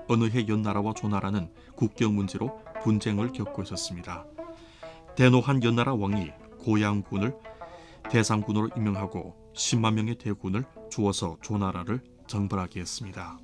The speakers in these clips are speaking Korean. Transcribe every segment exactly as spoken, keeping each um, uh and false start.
어느 해 연나라와 조나라는 국경 문제로 분쟁을 겪고 있었습니다. 대노한 연나라 왕이 고양군을 대상군으로 임명하고 십만 명의 대군을 주어서 조나라를 정벌하게 했습니다.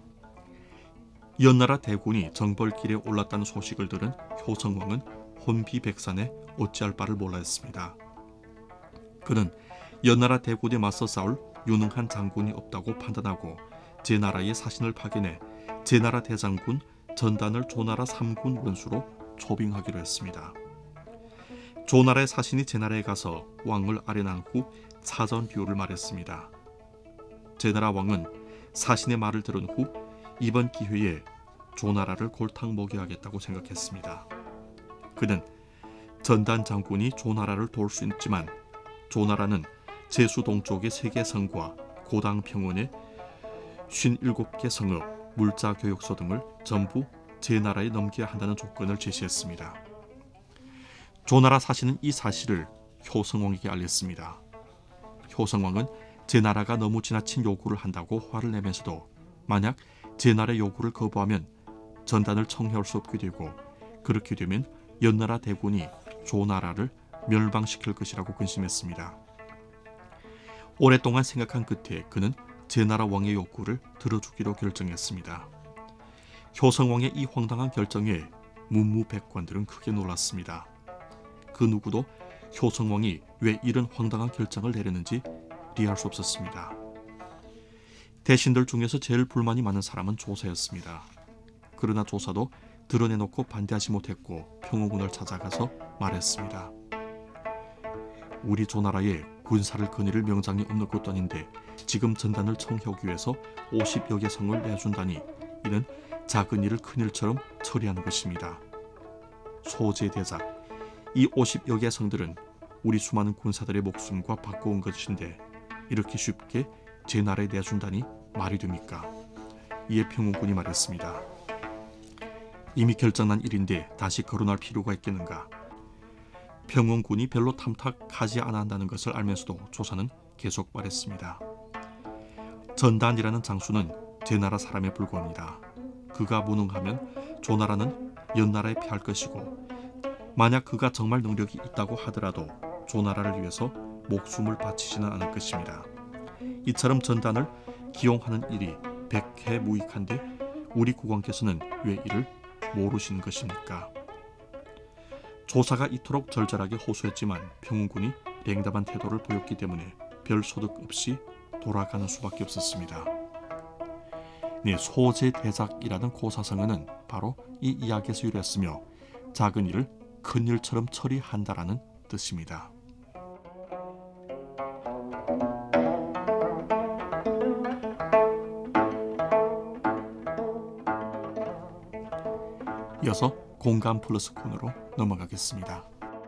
연나라 대군이 정벌길에 올랐다는 소식을 들은 효성왕은 혼비백산에 어찌할 바를 몰라 했습니다. 그는 연나라 대군에 맞서 싸울 유능한 장군이 없다고 판단하고 제나라의 사신을 파견해 제나라 대장군 전단을 조나라 삼군 원수로 초빙하기로 했습니다. 조나라의 사신이 제나라에 가서 왕을 아련한 후 사전 비유를 말했습니다. 제나라 왕은 사신의 말을 들은 후 이번 기회에 조나라를 골탕 먹여야겠다고 생각했습니다. 그는 전단 장군이 조나라를 도울 수 있지만 조나라는 제수 동쪽의 세 개 성과 고당 평원의 쉰일곱 개 성읍, 물자 교육소 등을 전부 제나라에 넘겨야 한다는 조건을 제시했습니다. 조나라 사신은 이 사실을 효성왕에게 알렸습니다. 효성왕은 제나라가 너무 지나친 요구를 한다고 화를 내면서도 만약 제나라의 요구를 거부하면 전단을 청해올 수 없게 되고 그렇게 되면 연나라 대군이 조나라를 멸망시킬 것이라고 근심했습니다. 오랫동안 생각한 끝에 그는 제나라 왕의 요구를 들어주기로 결정했습니다. 효성왕의 이 황당한 결정에 문무백관들은 크게 놀랐습니다. 그 누구도 효성왕이 왜 이런 황당한 결정을 내렸는지 이해할 수 없었습니다. 대신들 중에서 제일 불만이 많은 사람은 조사였습니다. 그러나 조사도 드러내놓고 반대하지 못했고 평호군을 찾아가서 말했습니다. 우리 조나라에 군사를 거느릴 명장이 없는 것도 아닌데 지금 전단을 청해오기 위해서 오십여 개 성을 내준다니 이는 작은 일을 큰 일처럼 처리하는 것입니다. 소제대작, 이 오십여 개 성들은 우리 수많은 군사들의 목숨과 바꿔온 것인데 이렇게 쉽게 제 나라에 내준다니 말이 됩니까? 이에 평원군이 말했습니다. 이미 결정난 일인데 다시 거론할 필요가 있겠는가? 평원군이 별로 탐탁하지 않아 한다는 것을 알면서도 조사는 계속 말했습니다. 전단이라는 장수는 제 나라 사람에 불과합니다. 그가 무능하면 조나라는 연나라에 패할 것이고 만약 그가 정말 능력이 있다고 하더라도 조나라를 위해서 목숨을 바치지는 않을 것입니다. 이처럼 전단을 기용하는 일이 백해무익한데 우리 국왕께서는 왜 이를 모르시는 것입니까? 조사가 이토록 절절하게 호소했지만 평원군이 냉담한 태도를 보였기 때문에 별 소득 없이 돌아가는 수밖에 없었습니다. 네, 소제대작이라는 고사성어는 바로 이 이야기에서 유래했으며 작은 일을 큰 일처럼 처리한다라는 뜻입니다. 이어서 공감 플러스 코너로 넘어가겠습니다.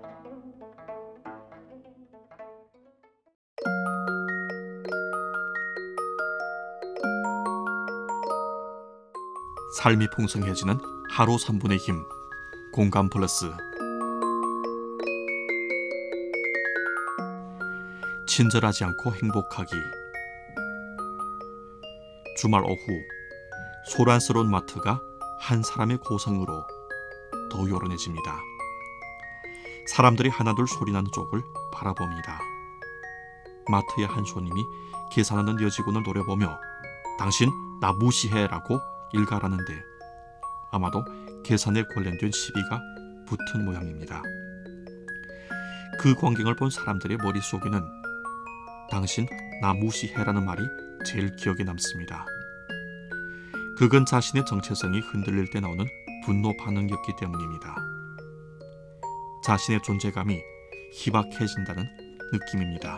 삶이 풍성해지는 하루 삼 분의 힘, 공감 플러스. 친절하지 않고 행복하기. 주말 오후 소란스러운 마트가 한 사람의 고성으로 더 요란해집니다. 사람들이 하나둘 소리나는 쪽을 바라봅니다. 마트의 한 손님이 계산하는 여직원을 노려보며 당신 나 무시해라고 일갈하는데 아마도 계산에 관련된 시비가 붙은 모양입니다. 그 광경을 본 사람들의 머릿속에는 당신 나 무시해라는 말이 제일 기억에 남습니다. 그건 자신의 정체성이 흔들릴 때 나오는 분노 반응이었기 때문입니다. 자신의 존재감이 희박해진다는 느낌입니다.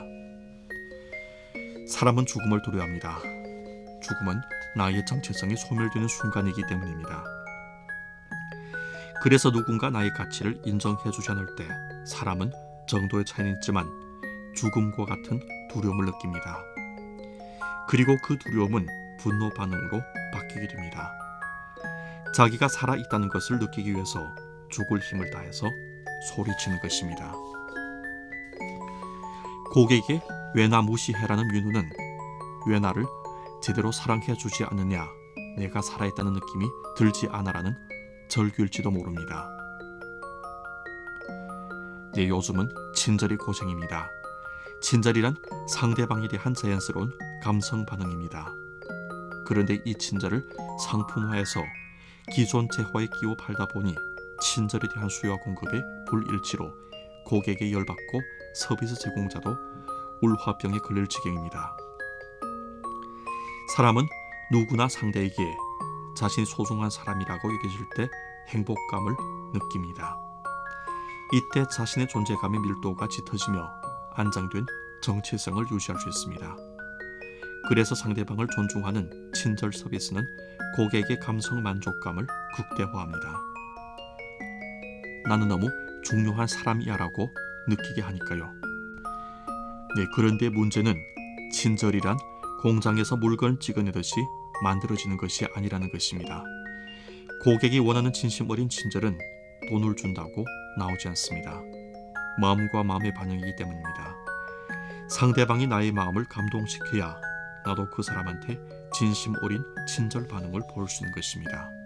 사람은 죽음을 두려워합니다. 죽음은 나의 정체성이 소멸되는 순간이기 때문입니다. 그래서 누군가 나의 가치를 인정해주지 않을 때 사람은 정도의 차이는 있지만 죽음과 같은 두려움을 느낍니다. 그리고 그 두려움은 분노 반응으로 바뀌게 됩니다. 자기가 살아있다는 것을 느끼기 위해서 죽을 힘을 다해서 소리치는 것입니다. 고객에게 왜 나 무시해라는 민우는 왜 나를 제대로 사랑해주지 않느냐 내가 살아있다는 느낌이 들지 않아라는 절규일지도 모릅니다. 네, 요즘은 친절이 고생입니다. 친절이란 상대방에 대한 자연스러운 감성 반응입니다. 그런데 이 친절을 상품화해서 기존 재화에 끼워 팔다 보니 친절에 대한 수요와 공급의 불일치로 고객에 열받고 서비스 제공자도 울화병에 걸릴 지경입니다. 사람은 누구나 상대에게 자신이 소중한 사람이라고 여겨질 때 행복감을 느낍니다. 이때 자신의 존재감의 밀도가 짙어지며 안정된 정체성을 유지할 수 있습니다. 그래서 상대방을 존중하는 친절 서비스는 고객의 감성 만족감을 극대화합니다. 나는 너무 중요한 사람이야 라고 느끼게 하니까요. 네, 그런데 문제는 친절이란 공장에서 물건 찍어내듯이 만들어지는 것이 아니라는 것입니다. 고객이 원하는 진심 어린 친절은 돈을 준다고 나오지 않습니다. 마음과 마음의 반응이기 때문입니다. 상대방이 나의 마음을 감동시켜야 나도 그 사람한테 진심 어린 친절 반응을 보일 수 있는 것입니다.